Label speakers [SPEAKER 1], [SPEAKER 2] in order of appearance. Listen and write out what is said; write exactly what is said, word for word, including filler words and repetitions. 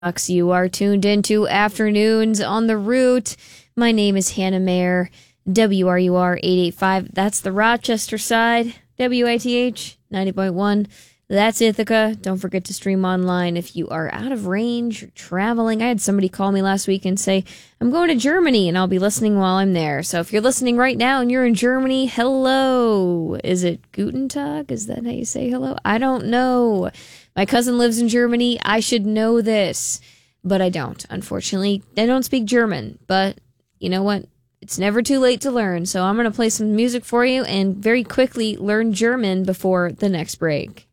[SPEAKER 1] You are tuned into Afternoons on the Root. My name is Hannah Mayer, W R U R eight eighty-five. That's the Rochester side, W I T H ninety point one. That's Ithaca. Don't forget to stream online if you are out of range or traveling. I had somebody call me last week and say, I'm going to Germany, and I'll be listening while I'm there. So if you're listening right now and you're in Germany, hello. Is it Guten Tag? Is that how you say hello? I don't know. My cousin lives in Germany. I should know this, but I don't. Unfortunately, I don't speak German, but you know what? It's never too late to learn. So I'm going to play some music for you and very quickly learn German before the next break.